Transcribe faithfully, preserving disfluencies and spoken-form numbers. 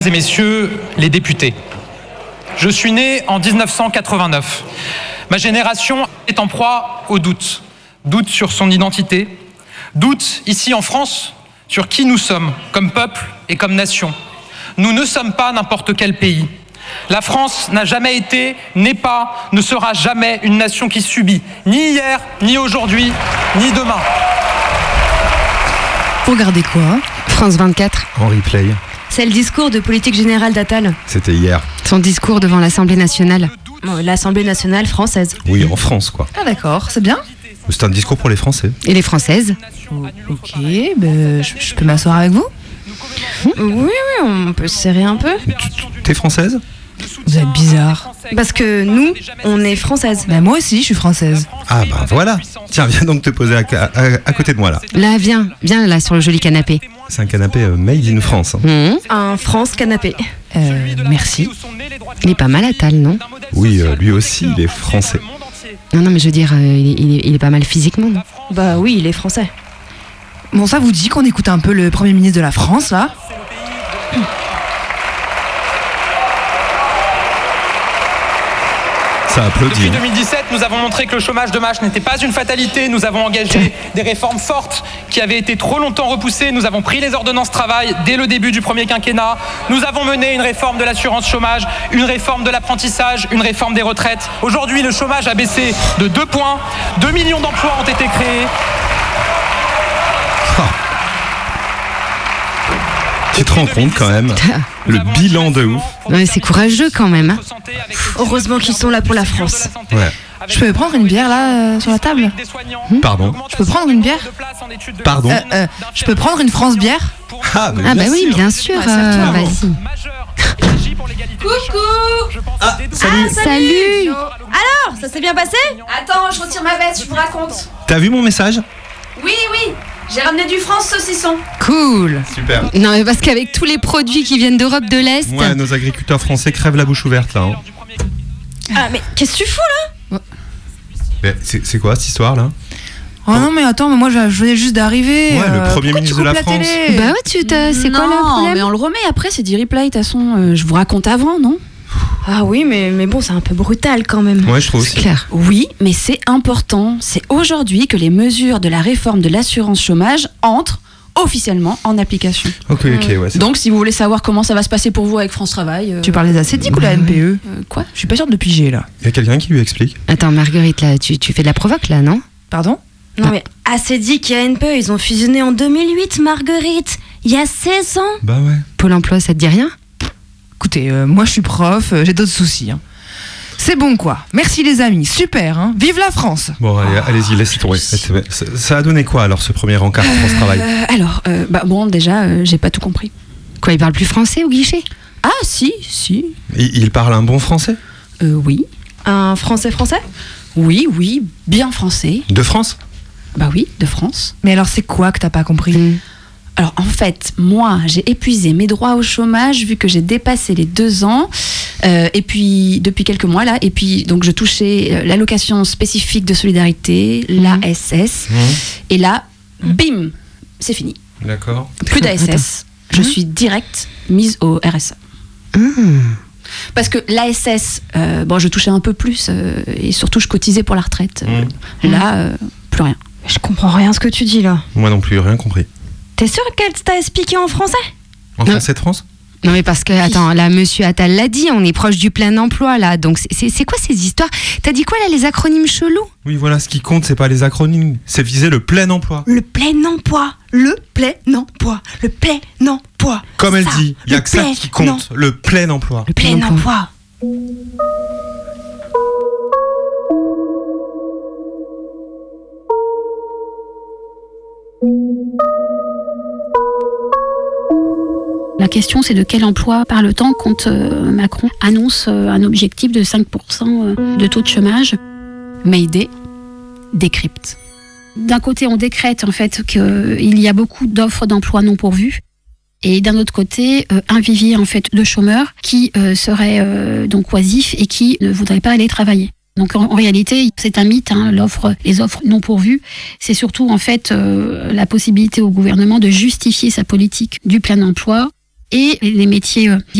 et messieurs les députés, je suis né en dix-neuf cent quatre-vingt-neuf. Ma génération est en proie au doute. Doute sur son identité, doute ici en France sur qui nous sommes comme peuple et comme nation. Nous ne sommes pas n'importe quel pays. La France n'a jamais été, n'est pas, ne sera jamais une nation qui subit, ni hier, ni aujourd'hui, ni demain. Vous regardez quoi ? France vingt-quatre. En replay. C'est le discours de politique générale d'Attal. C'était hier. Son discours devant l'Assemblée nationale. L'Assemblée nationale française. Oui, en France, quoi. Ah d'accord, c'est bien. C'est un discours pour les Français. Et les Françaises. Oh, ok, ben, je, je peux m'asseoir avec vous ? Oui, oui, on peut se serrer un peu. Tu- T'es française ? Vous êtes bizarre. Parce que nous, on est françaises. Ben, moi aussi, je suis française. Ah bah voilà. Tiens, viens donc te poser à, à- à côté de moi, là. Là, viens, viens là sur le joli canapé. C'est un canapé euh, made in France. hein. Mmh. Un France canapé. Euh, merci. Il est pas mal Attal, non ? Oui, euh, lui aussi, il est français. Non, non, mais je veux dire, euh, il, est, il est- il est pas mal physiquement, non ? Bah oui, il est français. Bon, ça vous dit qu'on écoute un peu le Premier ministre de la France, là ? Ça applaudit. Depuis hein. deux mille dix-sept, nous avons montré que le chômage de masse n'était pas une fatalité. Nous avons engagé des réformes fortes qui avaient été trop longtemps repoussées. Nous avons pris les ordonnances travail dès le début du premier quinquennat. Nous avons mené une réforme de l'assurance chômage, une réforme de l'apprentissage, une réforme des retraites. Aujourd'hui, le chômage a baissé de deux points. deux millions d'emplois ont été créés. Tu te rends compte quand même le bilan de ouf. Ouais, c'est courageux quand même. Hein. Heureusement qu'ils sont là pour la France. Ouais. Je peux prendre une bière, là, euh, sur la table ? Pardon. Je peux prendre une bière ? Pardon. Euh, euh, je peux prendre une France bière ? Ah, mais Ah bien bah oui, sûr. bien sûr. Ouais, serre-toi. euh, vas-y. Coucou ! Ah, salut. Salut. Alors, ça s'est bien passé ? Attends, je retire ma veste, je vous raconte. T'as vu mon message ? Oui, oui, j'ai ramené du France saucisson. Cool. Super. Non, mais parce qu'avec tous les produits qui viennent d'Europe de l'Est... Ouais, nos agriculteurs français crèvent la bouche ouverte là. hein. Ah, mais qu'est-ce que tu fous, là ? Mais c'est c'est quoi cette histoire là ? Oh non, mais attends, mais moi, je je venais juste d'arriver. Ouais, le euh, Premier pourquoi ministre tu de la coupes France. télé Bah ouais, tu t'as- c'est quoi le Non, problème ? mais on le remet après, c'est du replay, de toute façon. euh, je vous raconte avant, non ? Ah oui, mais, mais bon, c'est un peu brutal quand même. Ouais, je trouve C'est aussi. clair. Oui, mais c'est important. C'est aujourd'hui que les mesures de la réforme de l'assurance chômage entrent officiellement en application. Ok, ok, ouais. c'est- Donc, si vous voulez savoir comment ça va se passer pour vous avec France Travail... euh, Tu parlais d'Acédic ou de la N P E ? euh, quoi ? Je suis pas sûre de piger, là. Il y a quelqu'un qui lui explique. Attends, Marguerite, là, tu, tu fais de la provoque, là, non ? Pardon ? Ah. Non mais Acédic et N P E, ils ont fusionné en deux mille huit, Marguerite. Il y a seize ans. Bah ouais. Pôle emploi, ça te dit rien ? Écoutez, euh, moi je suis prof, euh, j'ai d'autres soucis. hein. C'est bon quoi. Merci les amis, super. Hein. Vive la France. Bon, allez, allez-y, laissez tomber. Ça, ça a donné quoi alors ce premier encart France Travail ? Euh, alors, euh, bah, bon, déjà, euh, j'ai pas tout compris. Quoi, il parle plus français au guichet ? Ah, si, si. il, il parle un bon français ? Euh, oui. Un Français français? Oui, oui, bien français. De France ? Bah oui, de France. Mais alors c'est quoi que t'as pas compris ? Mmh. Alors en fait, moi, j'ai épuisé mes droits au chômage vu que j'ai dépassé les deux ans, euh, et puis depuis quelques mois là, et puis donc je touchais euh, l'allocation spécifique de solidarité, l'A S S, Mmh. et là, bim, c'est fini. D'accord. Plus d'A S S, je Hein suis direct mise au R S A. Mmh. Parce que l'A S S, euh, bon, je touchais un peu plus, euh, et surtout je cotisais pour la retraite. Mmh. Là, euh, plus rien. Je comprends rien ce que tu dis là. Moi non plus, rien compris. T'es sûr qu'elle t'a expliqué en français? En Non. français de France ? Non mais parce que, attends, là, monsieur Attal l'a dit, on est proche du plein emploi, là. Donc, c'est- c'est c'est quoi ces histoires ? T'as dit quoi, là, les acronymes chelous ? Oui, voilà, ce qui compte, c'est pas les acronymes, c'est viser le plein emploi. Le plein emploi. Le plein emploi. Le plein emploi. Comme elle Ça, dit, il y a le que ça plein qui compte, le plein emploi. Le Plein emploi. La question, c'est de quel emploi parle-t-on quand euh, Macron annonce euh, un objectif de cinq pour cent euh, de taux de chômage ? Mayday, décrypte. D'un côté, on décrète en fait qu'il y a beaucoup d'offres d'emploi non pourvues, et d'un autre côté, euh, un vivier en fait de chômeurs qui euh, seraient euh, donc oisifs et qui ne voudraient pas aller travailler. Donc en, en réalité, c'est un mythe, hein, l'offre, les offres non pourvues. C'est surtout en fait euh, la possibilité au gouvernement de justifier sa politique du plein emploi et les métiers